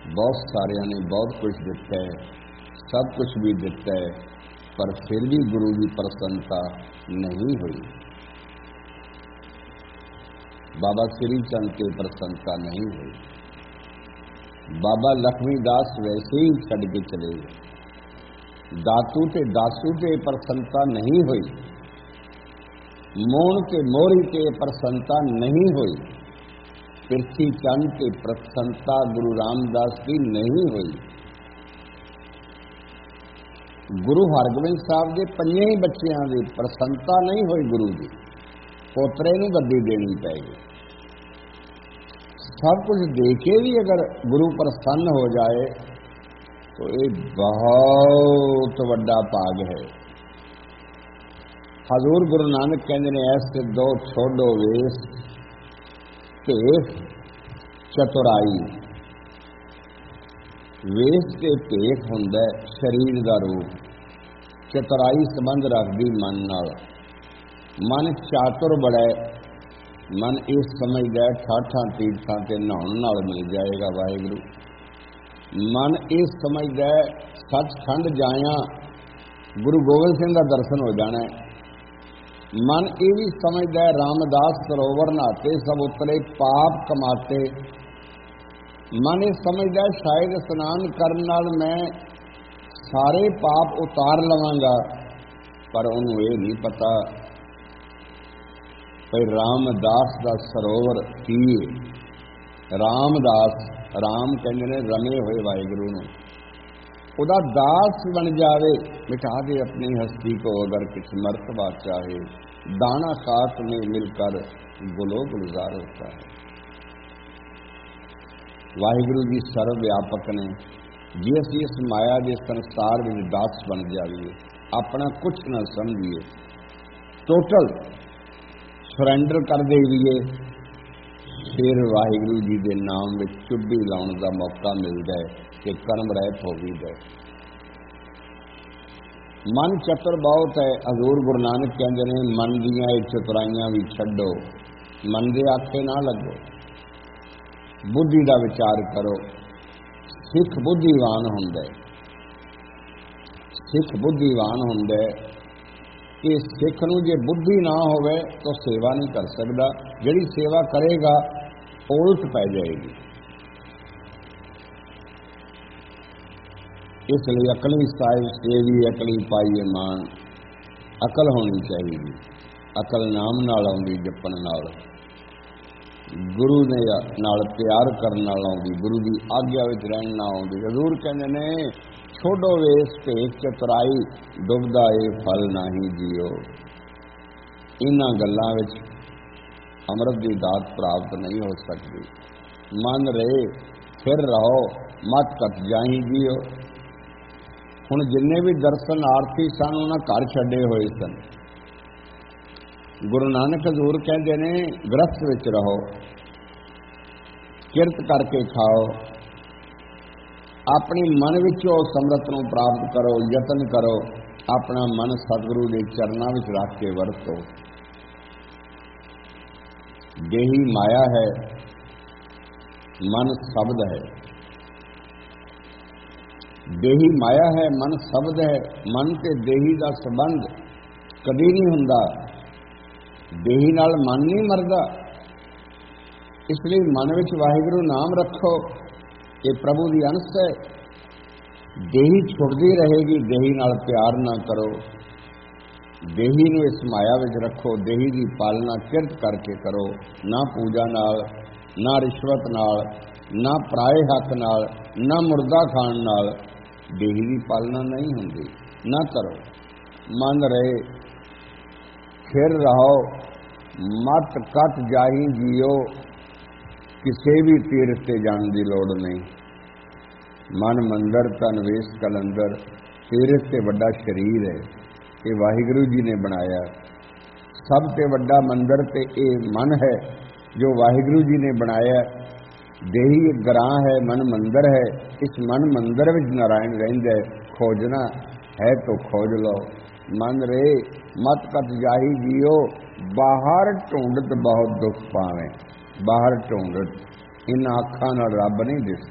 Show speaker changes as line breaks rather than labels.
बहुत सारिਆਂ ने बहुत कुछ दिता है, सब कुछ भी दिता है, पर फिर भी गुरु की प्रसन्नता नहीं हुई। बाबा श्री चंद की प्रसन्नता नहीं हुई। बाबा लक्ष्मीदास वैसे ही छड़ के चले गए। दातू ते दासू ते प्रसन्नता नहीं हुई, मोहन ते मोहरी ते प्रसन्नता नहीं हुई, पिरथी चंद ते प्रसन्नता गुरु रामदास की नहीं हुई। गुरु हरगोबिंद साहब के पंजे ही बच्चों की प्रसन्नता नहीं हुई, गुरु जी पोतरे नूं गद्दी देनी पै गई। सब कुछ देके भी अगर गुरु प्रसन्न हो जाए तो ये बहुत वड्डा भाग है। हजूर गुरु नानक कहते हैं, ऐसे दो छोड़ो वेश भेख चतुराई। वेश ते भेख हुंदा शरीर का रूप, चतुराई संबंध रखती मन नाल। मन चातुर बड़ा है, मन ये समझदा ठाठां तीर्थां ते नहाउण नाल मिल जाएगा वाहिगुरू। मन ये समझदा सचखंड जाया गुरु गोबिंद सिंह का दर्शन हो जाना है। मन ये भी समझदा रामदास सरोवर नहाते सब उतरे पाप कमाते। मन ये समझदा शायद स्नान करने नाल मैं सारे पाप उतार लवांगा, पर उन्होंने ये नहीं पता भाई रामदास का सरोवर की है। रामदास, राम कहते हैं रमे हुए वाहिगुरू नूं, उदा दास बन जावे। मिटा दे अपनी हस्ती को अगर किस मर्तबा चाहे, दाना खास में मिलकर गुलो गुलजार होता है। वाहिगुरू जी सर्व व्यापक ने। जे असीं इस माया के संसार में दास बन जाइए, अपना कुछ ना समझिए, टोटल सरेंडर कर देइए, फिर वाहिगुरू जी के नाम में चुब्भी लाउण का मौका मिलता है कि कर्म रहत हो भी गए। मन चतुर बहुत है। हजूर गुरु नानक कहते हैं, मन दियां चतुराइयां भी छड्डो, मन दे आखे ना लगो, बुद्धि का विचार करो। सिख बुद्धिवान हुंदा है, सिख बुद्धिवान हुंदा है कि सिख नूं जे बुद्धि ना होवे तो सेवा नहीं कर सकता। जिहड़ी सेवा करेगा उल्ट पै जाएगी। इसलिए अकली साहिब सेवी अकली पाईए मान। अकल होनी चाहिए, अकल नाम नाल आउंदी, जपण नाल, गुरु ने नाल प्यार करन नाल आउंदी, गुरु की आग्या विच रहण नाल आउंदी। हजूर कहंदे ने, छोड़ो वेश भेख चतुराई, डुबदा ए फल नाही जियो। इन्हां गल्लां विच अमृत की दात प्राप्त नहीं हो सकती। मन रहे फिर रहो, मत कत जाही जियो। हुण जिन्ने भी दर्शनार्थी सन उन्हां घर छड्डे होए सन। गुरु नानक हजूर कहते ने, गृहस्थ विच रहो, किरत करके खाओ, अपनी मन विचों समरथ नूं प्राप्त करो, यतन करो, अपना मन सतगुरु के चरनां विच रख के वरतो। देही माया है, मन शब्द है। देही माया है, मन शब्द है। मन ते देही का संबंध कभी नहीं हुंदा, देही नाल मन नहीं मरदा। इसलिए मन विच वाहिगुरू नाम रखो, ये प्रभु की अंश है। देही छुटती रहेगी, देही नाल प्यार ना करो, देही नूं इस माया विच रखो। देही की पालना किरत करके करो, ना पूजा नाल, ना रिश्वत नाल, ना पराए हक नाल, ना मुर्दा खाण नाल। देही की पालना नहीं होंगी, ना करो। मन रहे फिर रहो, मत कत जाही जियो। किसी भी तीर्थ से जाने की लौड़ नहीं। मन मंदिर तन वेश कलंदर। तीर्थ से वड्डा शरीर है, ये वाहिगुरू जी ने बनाया। सब से वड्डा मंदिर ते ये मन है जो वाहिगुरू जी ने बनाया। देही ग्रां है, मन मंदिर है। इस मन मंदिर विच नारायण रहिंदा है। खोजना है तो खोज लो। मन रे मत कत जाही जियो, बाहर ढूंढत बहुत दुख पावे। बाहर ढूंढत, इन अखां नाल रब नहीं दिसदा।